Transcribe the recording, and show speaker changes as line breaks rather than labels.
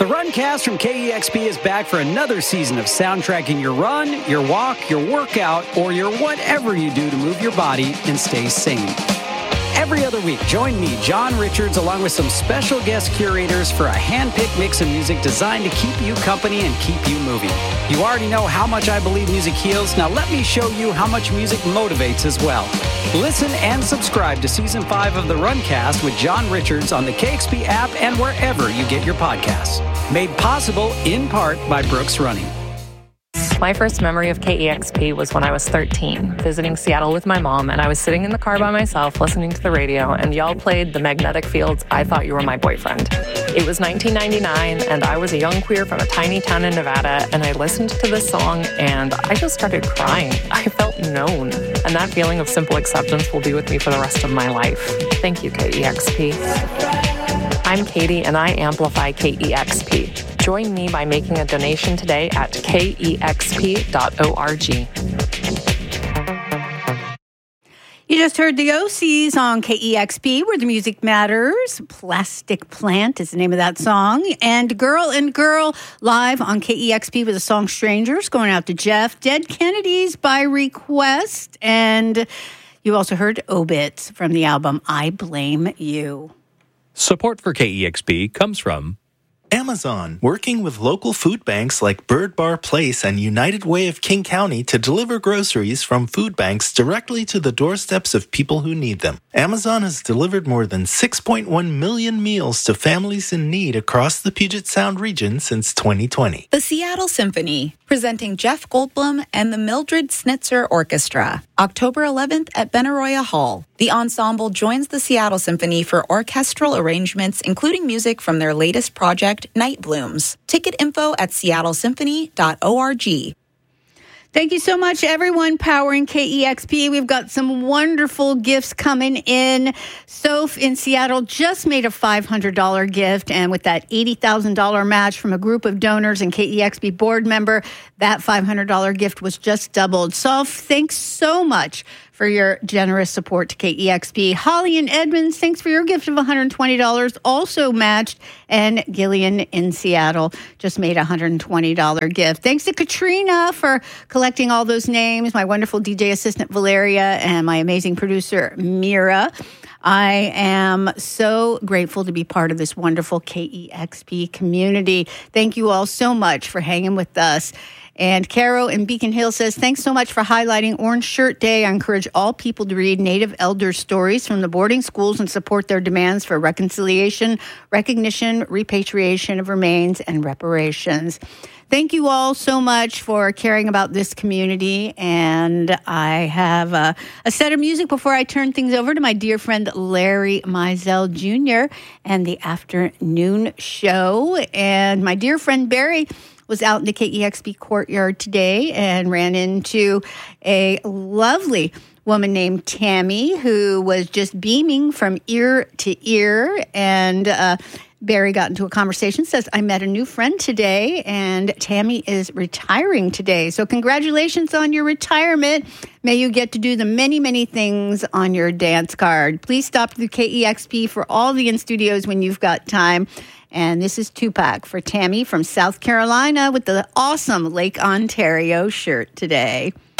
The Runcast from KEXP is back for another season of soundtracking your run, your walk, your workout, or your whatever you do to move your body and stay sane. Every other week, join me, John Richards, along with some special guest curators for a hand-picked mix of music designed to keep you company and keep you moving. You already know how much I believe music heals. Now let me show you how much music motivates as well. Listen and subscribe to Season 5 of The Runcast with John Richards on the KEXP app and wherever you get your podcasts. Made possible in part by Brooks Running.
My first memory of KEXP was when I was 13, visiting Seattle with my mom, and I was sitting in the car by myself listening to the radio, and y'all played The Magnetic Fields' I Thought You Were My Boyfriend. It was 1999, and I was a young queer from a tiny town in Nevada, and I listened to this song, and I just started crying. I felt known, and that feeling of simple acceptance will be with me for the rest of my life. Thank you, KEXP. I'm Katie, and I amplify KEXP. Join me by making a donation today at kexp.org.
You just heard the OCs on KEXP, where the music matters. Plastic Plant is the name of that song. And Girl live on KEXP with the song Strangers, going out to Jeff. Dead Kennedys by request. And you also heard Obits from the album I Blame You.
Support for KEXP comes from
Amazon, working with local food banks like Bird Bar Place and United Way of King County to deliver groceries from food banks directly to the doorsteps of people who need them. Amazon has delivered more than 6.1 million meals to families in need across the Puget Sound region since 2020.
The Seattle Symphony, presenting Jeff Goldblum and the Mildred Snitzer Orchestra, October 11th at Benaroya Hall. The ensemble joins the Seattle Symphony for orchestral arrangements, including music from their latest project, Night Blooms. Ticket info at seattlesymphony.org.
Thank you so much, everyone powering KEXP. We've got some wonderful gifts coming in. Soph in Seattle just made a $500 gift, and with that $80,000 match from a group of donors and KEXP board member, that $500 gift was just doubled. Soph, thanks so much for your generous support to KEXP. Holly in Edmonds, thanks for your gift of $120, also matched. And Gillian in Seattle just made a $120 gift. Thanks to Katrina for collecting all those names, my wonderful DJ assistant Valeria, and my amazing producer Mira. I am so grateful to be part of this wonderful KEXP community. Thank you all so much for hanging with us. And Caro in Beacon Hill says, thanks so much for highlighting Orange Shirt Day. I encourage all people to read Native Elders' stories from the boarding schools and support their demands for reconciliation, recognition, repatriation of remains, and reparations. Thank you all so much for caring about this community. And I have a set of music before I turn things over to my dear friend Larry Mizell Jr. and the afternoon show. And my dear friend Barry was out in the KEXP courtyard today and ran into a lovely woman named Tammy who was just beaming from ear to ear. And Barry got into a conversation, says, I met a new friend today, and Tammy is retiring today. So congratulations on your retirement. May you get to do the many, many things on your dance card. Please stop through KEXP for all the in-studios when you've got time. And this is Tupac for Tammy from South Carolina with the awesome Lake Ontario shirt today.